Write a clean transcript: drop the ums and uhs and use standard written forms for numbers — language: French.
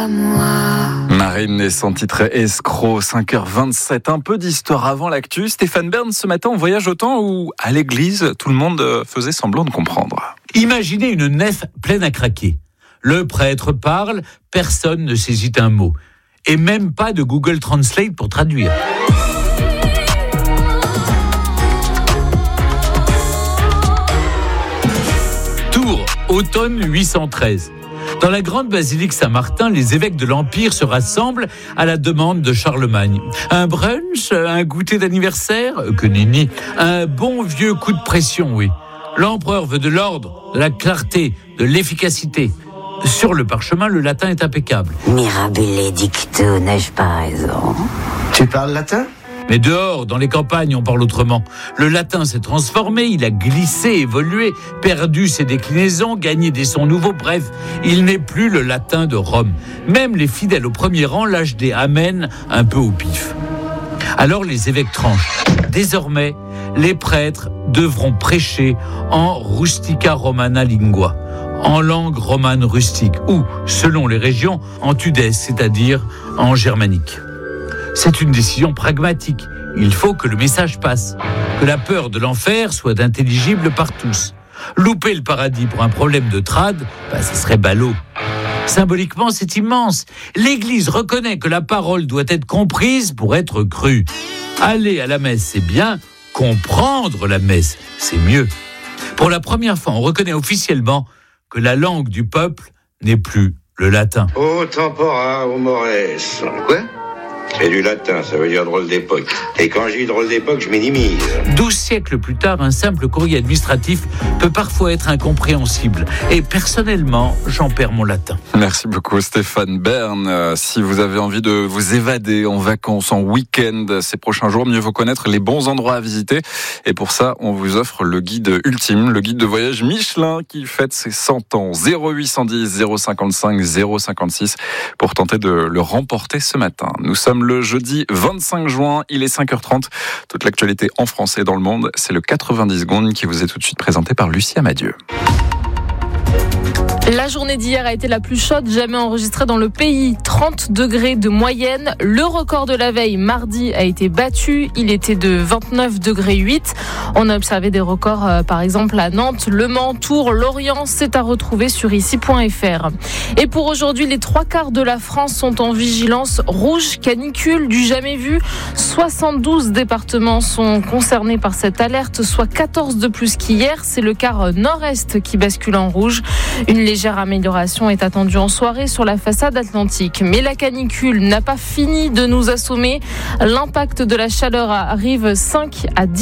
à moi. Marine et son titre Escroc, 5h27. Un peu d'histoire avant l'actu. Stéphane Bern, ce matin, on voyage au temps où, à l'église, tout le monde faisait semblant de comprendre. Imaginez une nef pleine à craquer. Le prêtre parle, personne ne saisit un mot. Et même pas de Google Translate pour traduire. Tours, automne 813. Dans la grande basilique Saint-Martin, les évêques de l'Empire se rassemblent à la demande de Charlemagne. Un brunch, un goûter d'anniversaire, que nenni, un bon vieux coup de pression, oui. L'empereur veut de l'ordre, de la clarté, de l'efficacité. Sur le parchemin, le latin est impeccable. Mirabile dictu, n'ai-je pas raison? Tu parles latin ? Mais dehors, dans les campagnes, on parle autrement. Le latin s'est transformé, il a glissé, évolué, perdu ses déclinaisons, gagné des sons nouveaux. Bref, il n'est plus le latin de Rome. Même les fidèles au premier rang lâchent des amens un peu au pif. Alors les évêques tranchent. Désormais, les prêtres devront prêcher en rustica romana lingua, en langue romane rustique, ou, selon les régions, en tudès, c'est-à-dire en germanique. C'est une décision pragmatique. Il faut que le message passe, que la peur de l'enfer soit intelligible par tous. Louper le paradis pour un problème de trad, ce serait ballot. Symboliquement, c'est immense. L'Église reconnaît que la parole doit être comprise pour être crue. Aller à la messe, c'est bien. Comprendre la messe, c'est mieux. Pour la première fois, on reconnaît officiellement que la langue du peuple n'est plus le latin. Ô tempora, ô mores. Quoi ? C'est du latin, ça veut dire drôle d'époque. Et quand je dis drôle d'époque, je minimise. 12 siècles plus tard, un simple courrier administratif peut parfois être incompréhensible. Et personnellement, j'en perds mon latin. Merci beaucoup Stéphane Bern. Si vous avez envie de vous évader en vacances, en week-end, ces prochains jours, mieux vaut connaître les bons endroits à visiter. Et pour ça, on vous offre le guide ultime, le guide de voyage Michelin qui fête ses 100 ans. 0810 055 056 pour tenter de le remporter ce matin. Nous sommes le jeudi 25 juin, il est 5h30. Toute l'actualité en français dans le monde, c'est le 90 secondes qui vous est tout de suite présenté par Lucie Amadieu. La journée d'hier a été la plus chaude jamais enregistrée dans le pays. 30 degrés de moyenne. Le record de la veille, mardi, a été battu. Il était de 29 degrés 8. On a observé des records, par exemple, à Nantes, Le Mans, Tours, Lorient. C'est à retrouver sur ici.fr. Et pour aujourd'hui, les 3/4 de la France sont en vigilance rouge, canicule, du jamais vu. 72 départements sont concernés par cette alerte, soit 14 de plus qu'hier. C'est le quart nord-est qui bascule en rouge. Une légère amélioration est attendue en soirée sur la façade atlantique. Mais la canicule n'a pas fini de nous assommer. L'impact de la chaleur arrive 5 à 10